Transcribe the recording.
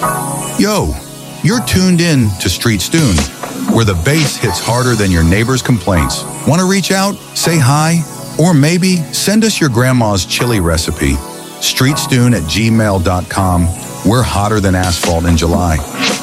Yo, you're tuned in to Street Stune, where the bass hits harder than your neighbor's complaints. Want to reach out, say hi, or maybe send us your grandma's chili recipe? streetstune@gmail.com. We're hotter than asphalt in July.